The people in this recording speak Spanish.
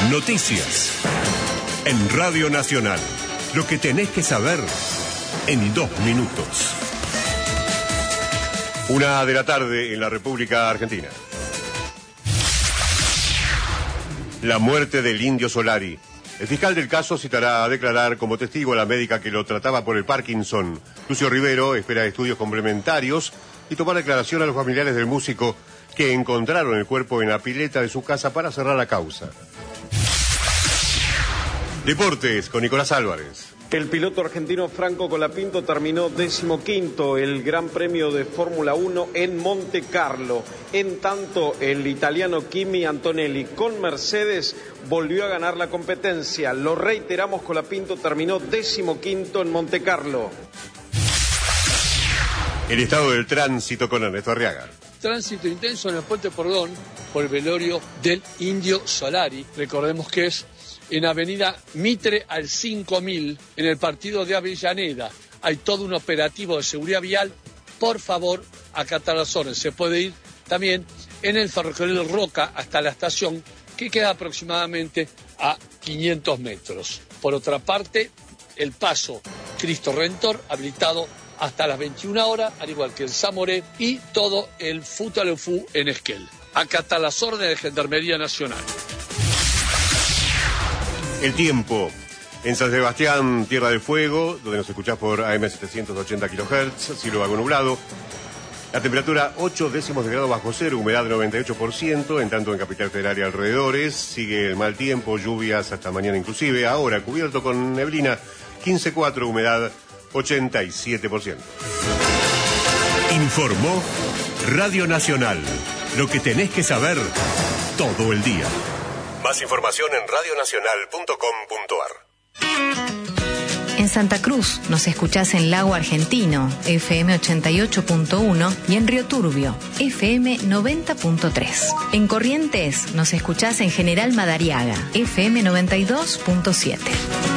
Noticias. En Radio Nacional. Lo que tenés que saber en 2 minutos. 1 de la tarde en la República Argentina. La muerte del Indio Solari. El fiscal del caso citará a declarar como testigo a la médica que lo trataba por el Parkinson. Lucio Rivero espera estudios complementarios y tomar declaración a los familiares del músico que encontraron el cuerpo en la pileta de su casa para cerrar la causa. Deportes con Nicolás Álvarez. El piloto argentino Franco Colapinto terminó 15º el Gran Premio de Fórmula 1 en Monte Carlo. En tanto, el italiano Kimi Antonelli con Mercedes volvió a ganar la competencia. Lo reiteramos, Colapinto terminó 15º en Monte Carlo. El estado del tránsito con Ernesto Arriaga. Tránsito intenso en el Puente Pordón por el velorio del Indio Solari. Recordemos que es en Avenida Mitre al 5000, en el partido de Avellaneda. Hay todo un operativo de seguridad vial. Por favor, acatar las órdenes. Se puede ir también en el ferrocarril Roca hasta la estación, que queda aproximadamente a 500 metros. Por otra parte, el paso Cristo Redentor, habilitado hasta las 21 horas, al igual que el Zamoré y todo el Futaleufú en Esquel. Acatar las órdenes de Gendarmería Nacional. El tiempo. En San Sebastián, Tierra del Fuego, donde nos escuchás por AM 780 kHz, cielo vago nublado. La temperatura 8 décimos de grado bajo cero, humedad 98%, en tanto en Capital Federal y alrededores. Sigue el mal tiempo, lluvias hasta mañana inclusive. Ahora cubierto con neblina, 15,4, humedad 87%. Informó Radio Nacional. Lo que tenés que saber todo el día. Más información en radionacional.com.ar. En Santa Cruz nos escuchás en Lago Argentino, FM 88.1, y en Río Turbio, FM 90.3. En Corrientes nos escuchás en General Madariaga, FM 92.7.